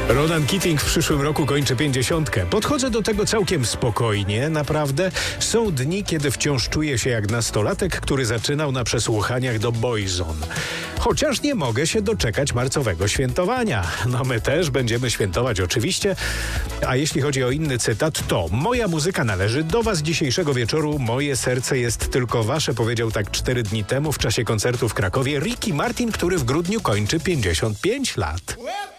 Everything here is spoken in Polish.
Ronan Keating w przyszłym roku kończy 50. Podchodzę do tego całkiem spokojnie, naprawdę. Są dni, kiedy wciąż czuję się jak nastolatek, który zaczynał na przesłuchaniach do Boyzone. Chociaż nie mogę się doczekać marcowego świętowania. No my też będziemy świętować oczywiście. A jeśli chodzi o inny cytat, to moja muzyka należy do was dzisiejszego wieczoru. Moje serce jest tylko wasze, powiedział tak 4 dni temu w czasie koncertu w Krakowie Ricky Martin, który w grudniu kończy 55 lat.